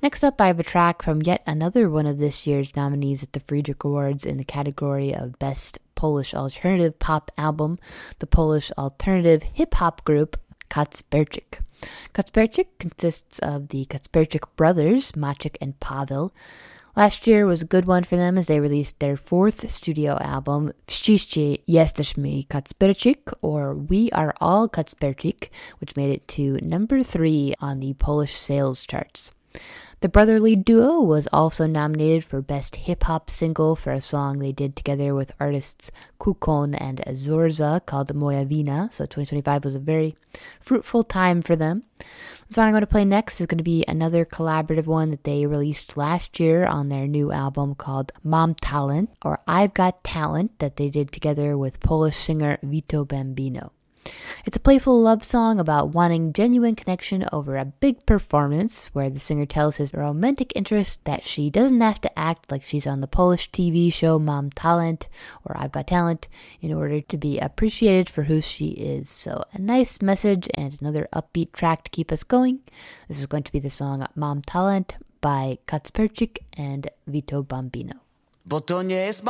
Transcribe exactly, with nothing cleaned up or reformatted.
Next up, I have a track from yet another one of this year's nominees at the Friedrich Awards in the category of Best Polish Alternative Pop Album, the Polish alternative hip-hop group Kacperczyk. Kacperczyk consists of the Kacperczyk brothers, Maciek and Paweł. Last year was a good one for them as they released their fourth studio album, Wszyscy jesteśmy Kacperczyk, or We Are All Kacperczyk, which made it to number three on the Polish sales charts. The brotherly duo was also nominated for Best Hip-Hop Single for a song they did together with artists Kukon and Zorza called Moja Wina, so twenty twenty-five was a very fruitful time for them. The song I'm going to play next is going to be another collaborative one that they released last year on their new album called Mam Talent, or I've Got Talent, that they did together with Polish singer Vito Bambino. It's a playful love song about wanting genuine connection over a big performance, where the singer tells his romantic interest that she doesn't have to act like she's on the Polish T V show Mam Talent, or I've Got Talent, in order to be appreciated for who she is. So a nice message and another upbeat track to keep us going. This is going to be the song Mam Talent by Kacperczyk and Vito Bambino. Bo to nie jest